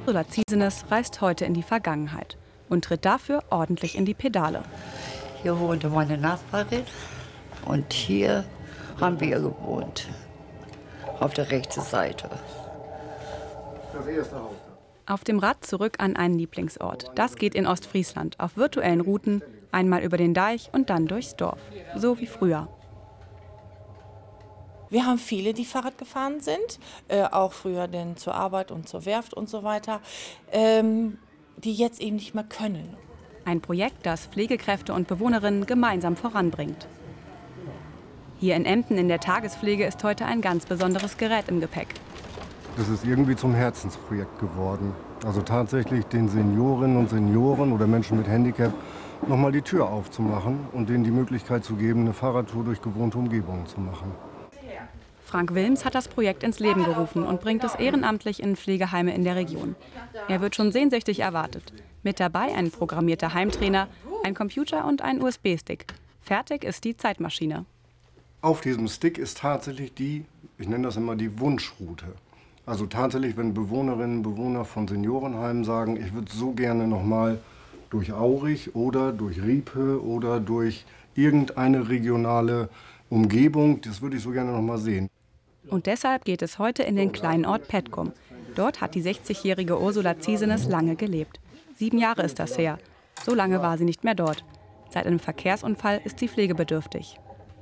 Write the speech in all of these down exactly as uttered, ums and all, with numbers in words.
Ursula Ziesenes reist heute in die Vergangenheit und tritt dafür ordentlich in die Pedale. Hier wohnte meine Nachbarin und hier haben wir gewohnt, auf der rechten Seite. Das erste Haus. Auf dem Rad zurück an einen Lieblingsort. Das geht in Ostfriesland auf virtuellen Routen, einmal über den Deich und dann durchs Dorf. So wie früher. Wir haben viele, die Fahrrad gefahren sind, äh, auch früher denn zur Arbeit und zur Werft und so weiter, ähm, die jetzt eben nicht mehr können. Ein Projekt, das Pflegekräfte und Bewohnerinnen gemeinsam voranbringt. Hier in Emden in der Tagespflege ist heute ein ganz besonderes Gerät im Gepäck. Das ist irgendwie zum Herzensprojekt geworden. Also tatsächlich den Seniorinnen und Senioren oder Menschen mit Handicap noch mal die Tür aufzumachen und denen die Möglichkeit zu geben, eine Fahrradtour durch gewohnte Umgebungen zu machen. Frank Wilms hat das Projekt ins Leben gerufen und bringt es ehrenamtlich in Pflegeheime in der Region. Er wird schon sehnsüchtig erwartet. Mit dabei ein programmierter Heimtrainer, ein Computer und ein U S B-Stick. Fertig ist die Zeitmaschine. Auf diesem Stick ist tatsächlich die, ich nenne das immer die Wunschroute. Also tatsächlich, wenn Bewohnerinnen und Bewohner von Seniorenheimen sagen, ich würde so gerne noch mal durch Aurich oder durch Riepe oder durch irgendeine regionale Umgebung, das würde ich so gerne noch mal sehen. Und deshalb geht es heute in den kleinen Ort Petkum. Dort hat die sechzigjährige Ursula Ziesenes lange gelebt. Sieben Jahre ist das her. So lange war sie nicht mehr dort. Seit einem Verkehrsunfall ist sie pflegebedürftig.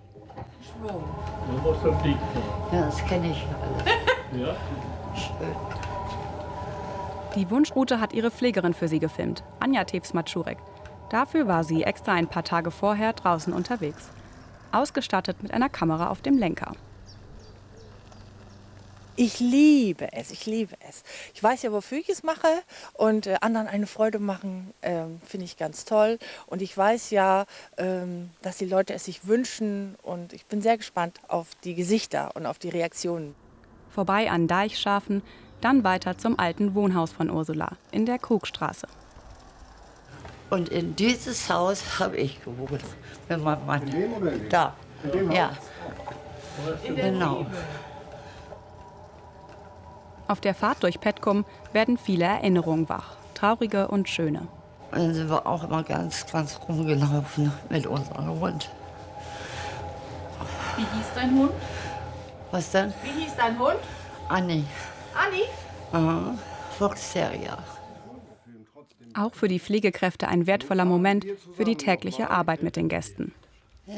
Ja, das kenne ich alles. Ja. Schön. Die Wunschroute hat ihre Pflegerin für sie gefilmt, Anja Tews-Matschurek. Dafür war sie extra ein paar Tage vorher draußen unterwegs. Ausgestattet mit einer Kamera auf dem Lenker. Ich liebe es, ich liebe es. Ich weiß ja, wofür ich es mache und äh, anderen eine Freude machen, ähm, finde ich ganz toll. Und ich weiß ja, ähm, dass die Leute es sich wünschen und ich bin sehr gespannt auf die Gesichter und auf die Reaktionen. Vorbei an Deichschafen, dann weiter zum alten Wohnhaus von Ursula in der Krugstraße. Und in dieses Haus habe ich gewohnt, wenn mein Mann da. Ja, genau. Auf der Fahrt durch Petkum werden viele Erinnerungen wach, traurige und schöne. Dann sind wir auch immer ganz, ganz rumgelaufen mit unserem Hund. Wie hieß dein Hund? Was denn? Wie hieß dein Hund? Anni. Anni? Aha. Fox Terrier. Auch für die Pflegekräfte ein wertvoller Moment für die tägliche Arbeit mit den Gästen. Ja.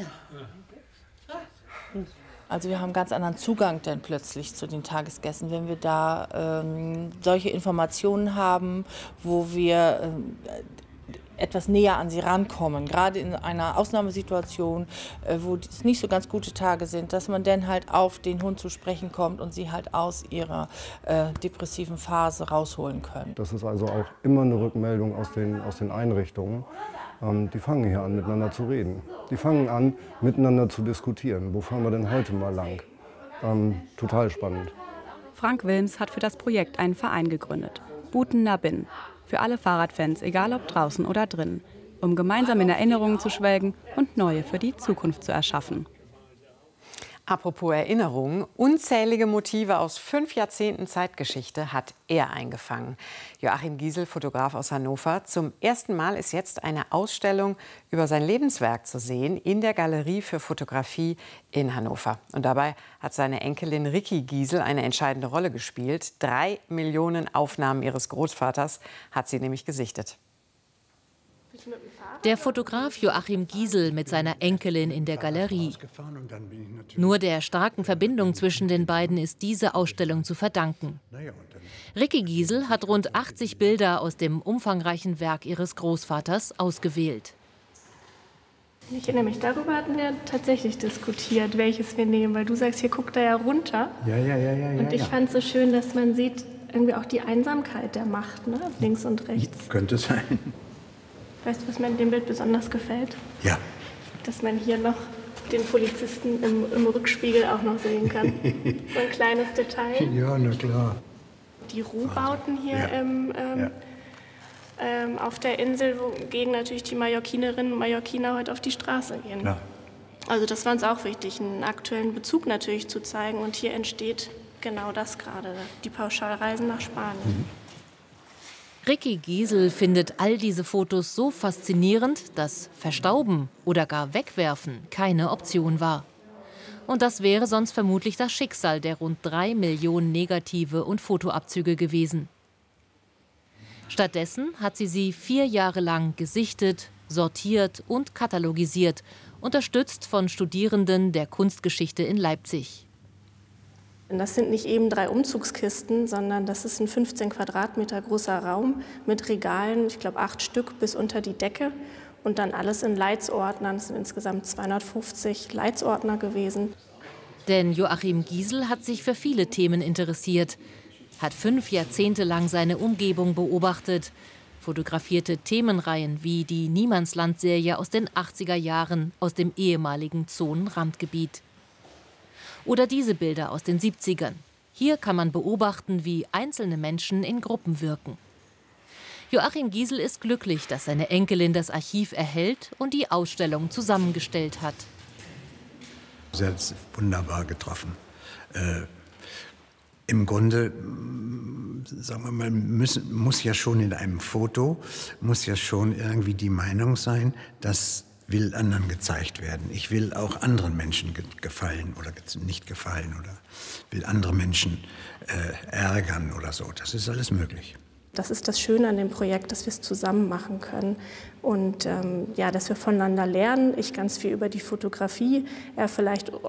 Also wir haben einen ganz anderen Zugang dann plötzlich zu den Tagesgästen, wenn wir da ähm, solche Informationen haben, wo wir ähm, etwas näher an sie rankommen. Gerade in einer Ausnahmesituation, äh, wo es nicht so ganz gute Tage sind, dass man dann halt auf den Hund zu sprechen kommt und sie halt aus ihrer äh, depressiven Phase rausholen können. Das ist also auch immer eine Rückmeldung aus den, aus den Einrichtungen. Ähm, die fangen hier an, miteinander zu reden. Die fangen an, miteinander zu diskutieren. Wo fahren wir denn heute mal lang? Ähm, total spannend. Frank Wilms hat für das Projekt einen Verein gegründet, Buten Nabin. Für alle Fahrradfans, egal ob draußen oder drin, um gemeinsam in Erinnerungen zu schwelgen und neue für die Zukunft zu erschaffen. Apropos Erinnerungen, unzählige Motive aus fünf Jahrzehnten Zeitgeschichte hat er eingefangen. Joachim Giesel, Fotograf aus Hannover. Zum ersten Mal ist jetzt eine Ausstellung über sein Lebenswerk zu sehen in der Galerie für Fotografie in Hannover. Und dabei hat seine Enkelin Ricky Giesel eine entscheidende Rolle gespielt. Drei Millionen Aufnahmen ihres Großvaters hat sie nämlich gesichtet. Der Fotograf Joachim Giesel mit seiner Enkelin in der Galerie. Nur der starken Verbindung zwischen den beiden ist diese Ausstellung zu verdanken. Ricky Giesel hat rund achtzig Bilder aus dem umfangreichen Werk ihres Großvaters ausgewählt. Ich erinnere mich, darüber hatten wir tatsächlich diskutiert, welches wir nehmen, weil du sagst, hier guckt er ja runter. Ja, ja, ja, ja. Und ich ja. fand es so schön, dass man sieht irgendwie auch die Einsamkeit der Macht, ne? Links und rechts. Könnte sein. Weißt du, was mir in dem Bild besonders gefällt? Ja. Dass man hier noch den Polizisten im, im Rückspiegel auch noch sehen kann. So ein kleines Detail. Ja, na klar. Die Ruhbauten hier ja. im, ähm, ja. ähm, auf der Insel, wogegen natürlich die Mallorquinerinnen und Mallorquiner heute auf die Straße gehen. Klar. Also das war uns auch wichtig, einen aktuellen Bezug natürlich zu zeigen. Und hier entsteht genau das gerade, die Pauschalreisen nach Spanien. Mhm. Ricky Giesel findet all diese Fotos so faszinierend, dass Verstauben oder gar Wegwerfen keine Option war. Und das wäre sonst vermutlich das Schicksal der rund drei Millionen Negative und Fotoabzüge gewesen. Stattdessen hat sie sie vier Jahre lang gesichtet, sortiert und katalogisiert, unterstützt von Studierenden der Kunstgeschichte in Leipzig. Das sind nicht eben drei Umzugskisten, sondern das ist ein fünfzehn Quadratmeter großer Raum mit Regalen, ich glaube acht Stück bis unter die Decke und dann alles in Leitsordnern. Es sind insgesamt zweihundertfünfzig Leitsordner gewesen. Denn Joachim Giesel hat sich für viele Themen interessiert, hat fünf Jahrzehnte lang seine Umgebung beobachtet, fotografierte Themenreihen wie die Niemandsland-Serie aus den achtziger Jahren aus dem ehemaligen Zonenrandgebiet. Oder diese Bilder aus den siebzigern. Hier kann man beobachten, wie einzelne Menschen in Gruppen wirken. Joachim Giesel ist glücklich, dass seine Enkelin das Archiv erhält und die Ausstellung zusammengestellt hat. Sie hat es wunderbar getroffen. Äh, Im Grunde, sagen wir mal, müssen, muss ja schon in einem Foto, muss ja schon irgendwie die Meinung sein, dass will anderen gezeigt werden. Ich will auch anderen Menschen ge gefallen oder ge nicht gefallen oder will andere Menschen äh, ärgern oder so. Das ist alles möglich. Das ist das Schöne an dem Projekt, dass wir es zusammen machen können und ähm, ja, dass wir voneinander lernen. Ich ganz viel über die Fotografie, er vielleicht